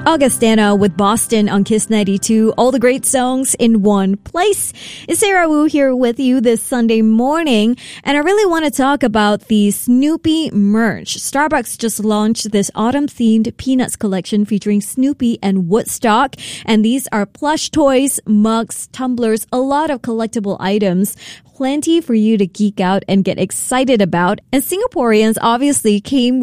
Augustana with Boston on Kiss 92. All the great songs in one place. It's Sarah Wu here with you this Sunday morning. And I really want to talk about the Snoopy merch. Starbucks just launched this autumn-themed Peanuts collection featuring Snoopy and Woodstock. And these are plush toys, mugs, tumblers, a lot of collectible items. Plenty for you to geek out and get excited about. And Singaporeans obviously came